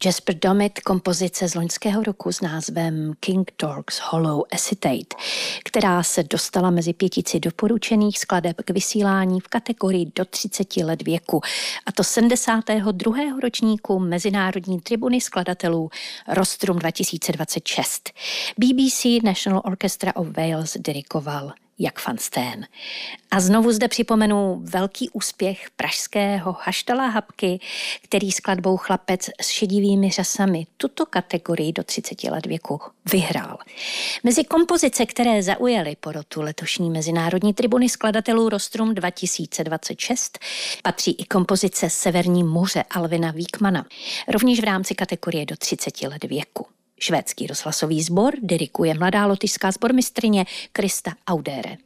Jasper Domit, kompozice z loňského roku s názvem King Tork's Hollow Acetate, která se dostala mezi 5 doporučených skladeb k vysílání v kategorii do 30 let věku, a to 72. ročníku Mezinárodní tribuny skladatelů Rostrum 2026. BBC National Orchestra of Wales dirigoval Jak van Steen. A znovu zde připomenu velký úspěch pražského Haštala Habky, který skladbou Chlapec s šedivými řasami tuto kategorii do 30 let věku vyhrál. Mezi kompozice, které zaujaly porotu letošní Mezinárodní tribuny skladatelů Rostrum 2026, patří i kompozice Severní moře Alvina Víkmana, rovněž v rámci kategorie do 30 let věku. Švédský rozhlasový sbor diriguje mladá lotyšská sbormistryně Krista Audere.